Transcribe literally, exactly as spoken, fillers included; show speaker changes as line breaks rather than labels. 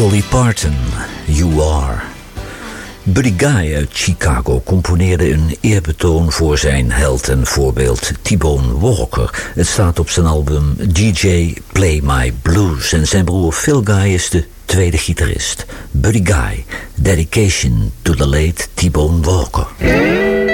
Dolly Parton, You Are. Buddy Guy uit Chicago componeerde een eerbetoon voor zijn held en voorbeeld T-Bone Walker. Het staat op zijn album D J Play My Blues en zijn broer Phil Guy is de tweede gitarist. Buddy Guy, Dedication to the late T-Bone Walker.